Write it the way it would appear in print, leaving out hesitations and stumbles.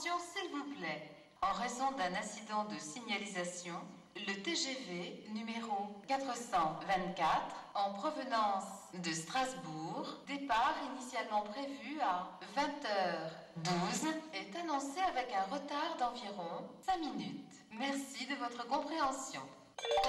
Attention s'il vous plaît. En raison d'un incident de signalisation, le TGV numéro 424 en provenance de Strasbourg, départ initialement prévu à 20h12, est annoncé avec un retard d'environ 5 minutes. Merci de votre compréhension.